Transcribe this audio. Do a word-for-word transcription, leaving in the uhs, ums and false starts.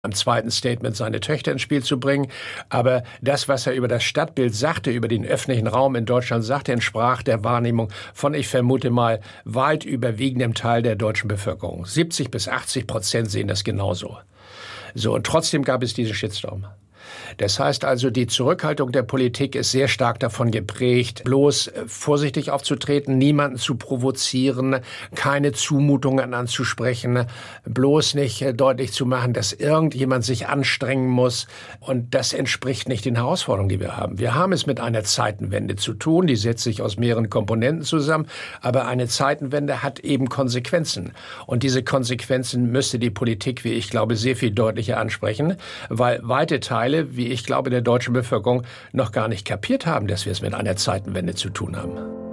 am zweiten Statement seine Töchter ins Spiel zu bringen. Aber das, was er über das Stadtbild sagte, über den öffentlichen Raum in Deutschland sagte, entsprach der Wahrnehmung von, ich vermute mal, weit überwiegendem Teil der deutschen Bevölkerung. siebzig bis achtzig Prozent sehen das genauso. So, und trotzdem gab es diesen Shitstorm. Das heißt also, die Zurückhaltung der Politik ist sehr stark davon geprägt, bloß vorsichtig aufzutreten, niemanden zu provozieren, keine Zumutungen anzusprechen, bloß nicht deutlich zu machen, dass irgendjemand sich anstrengen muss. Und das entspricht nicht den Herausforderungen, die wir haben. Wir haben es mit einer Zeitenwende zu tun, die setzt sich aus mehreren Komponenten zusammen, aber eine Zeitenwende hat eben Konsequenzen. Und diese Konsequenzen müsste die Politik, wie ich glaube, sehr viel deutlicher ansprechen, weil weite Teile, wie ich glaube, der deutschen Bevölkerung noch gar nicht kapiert haben, dass wir es mit einer Zeitenwende zu tun haben.